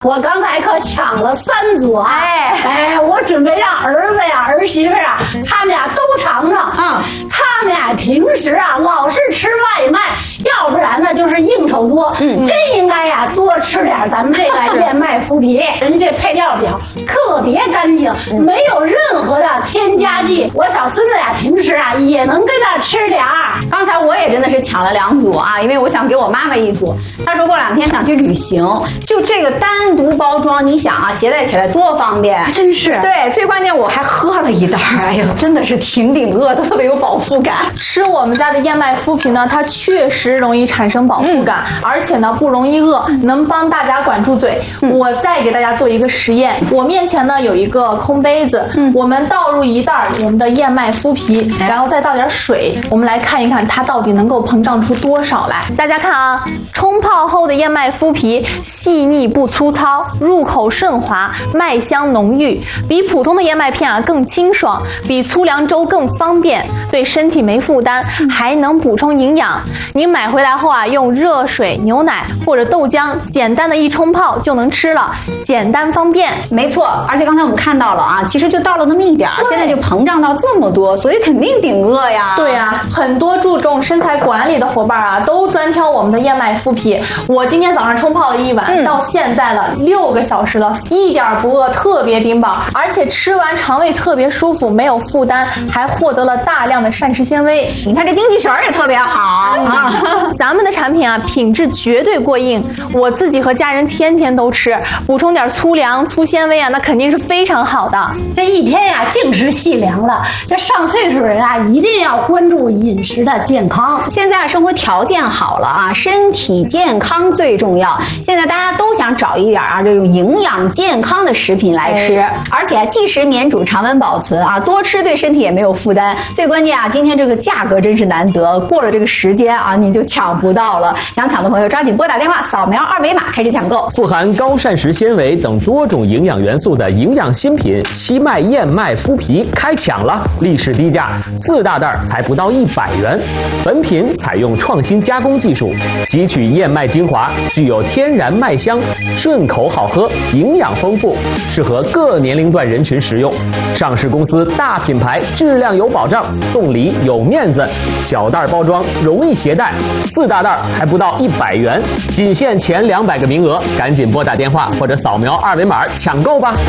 我刚才可抢了3组啊！我准备让儿子呀、儿媳妇啊，他们俩都尝尝。他们俩平时啊老是吃外卖，要不然呢就是应酬多。真应该呀多吃点咱们这个燕麦麸皮，人家这配料表特别干净，没有任何的添加剂。我小孙子呀平时啊也能跟他吃点儿。 刚才我也真的是抢了2组啊，因为我想给我妈妈1组。她说过2天想去旅行，就这个单独包装，你想啊，携带起来多方便， 真是。 对，最关键我还喝了1袋，哎呦，真的是挺顶饿的，特别有饱腹感。 吃我们家的燕麦麸皮呢，它确实容易产生饱腹感，而且呢不容易饿，能帮大家管住嘴。我再给大家做一个实验，我面前呢有一个空杯子，我们倒入1袋我们的燕麦麸皮，然后再倒点水，我们来看一看它到底能够膨胀出多少来。大家看啊，冲泡后的燕麦麸皮细腻不粗糙，入口顺滑，麦香浓郁，比普通的燕麦片啊更清爽，比粗粮粥更方便，对身体没负担，还能补充营养。您买回来后啊，用热水、牛奶或者豆浆简单的一冲泡就能吃了，简单方便。 没错，而且刚才我们看到了啊，其实就倒了那么一点，现在就膨胀到这么多，所以肯定顶饿呀。 对呀，很多注重身材管理的伙伴啊，都专挑我们的燕麦麸皮。我今天早上冲泡了1碗，到现在了6个小时了，一点不饿，特别顶饱，而且吃完肠胃特别舒服，没有负担，还获得了大量的膳食纤维。 你看这精气神也特别好啊！ 咱们的产品啊，品质绝对过硬，我自己和家人天天都吃，补充点粗粮、粗纤维啊，那肯定是非常好的。 这一天呀，净吃细粮了。这上岁数人啊，一定要关注饮食的健康。 现在生活条件好了啊，身体健康最重要。现在大家都想找一点啊这种营养健康的食品来吃，而且即食免煮、常温保存啊，多吃对身体也没有负担。最关键啊，今天这个价格真是难得，过了这个时间啊，你就抢不到了。想抢的朋友抓紧拨打电话，扫描2维码开始抢购。 富含高膳食纤维等多种营养元素的营养新品西麦燕麦麸皮开抢了，历史低价，4大袋才不到100元。本品采用创新加工技术，汲取燕麦精华，具有天然麦香，顺口好喝，营养丰富，适合各年龄段人群食用。上市公司大品牌，质量有保障，送礼有面子，小袋包装容易携带，4大袋还不到100元，仅限前200个名额，赶紧拨打电话或者扫描2维码抢购吧。